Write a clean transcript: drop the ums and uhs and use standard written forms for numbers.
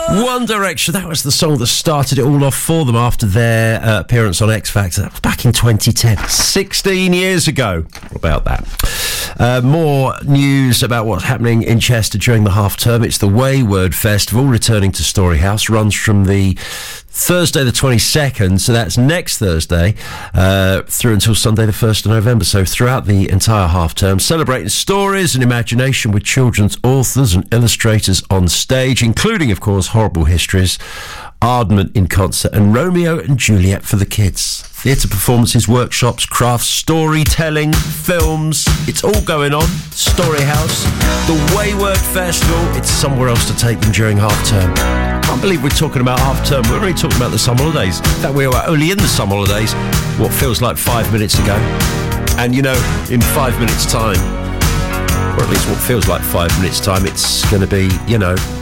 One Direction, that was the song that started it all off for them after their appearance on X Factor. That was back in 2010, 16 years ago. About that. More news about what's happening in Chester during the half term. It's the Wayward Festival returning to Storyhouse. Runs from the Thursday the 22nd, so that's next Thursday, through until Sunday the 1st of November. So throughout the entire half term, celebrating stories and imagination with children's authors and illustrators on stage, including, of course, Horrible Histories, Aardman in concert, and Romeo and Juliet for the kids. Theatre performances, workshops, crafts, storytelling, films. It's all going on. Storyhouse, the Wayward Festival. It's somewhere else to take them during half term. Can't believe we're talking about half term. We're only talking about the summer holidays. In fact, we were only in the summer holidays what feels like 5 minutes ago. And you know, in 5 minutes' time, or at least what feels like 5 minutes' time, it's going to be, you know,